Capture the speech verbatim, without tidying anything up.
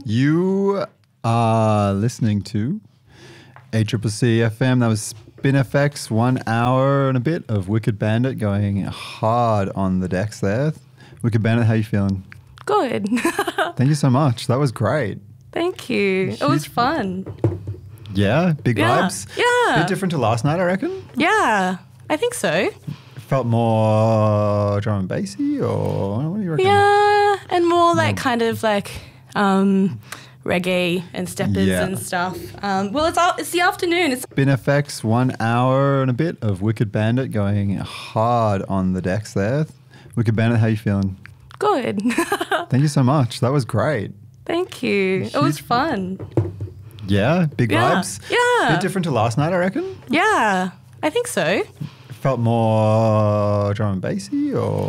You are listening to A C C C F M. That was Spin F X, one hour and a bit of Wicked Bandit going hard on the decks there. Wicked Bandit, how you feeling? Good. Thank you so much. That was great. Thank you. It was fun. Yeah? Big Yeah. vibes? Yeah. Bit different to last night, I reckon? Yeah, I think so. Felt more drum and bassy, or what do you reckon? Yeah, and more like kind of like um, reggae and steppers Yeah. and stuff. Um, well, it's out, it's the afternoon. It's Spin F X, one hour and a bit of Wicked Bandit going hard on the decks there. Wicked Bandit, how you feeling? good. Thank you so much. That was great. Thank you. It was Huge- fun. Yeah? Big Yeah. vibes? Yeah. Bit different to last night, I reckon? Yeah, I think so. Felt more drum and bassy, or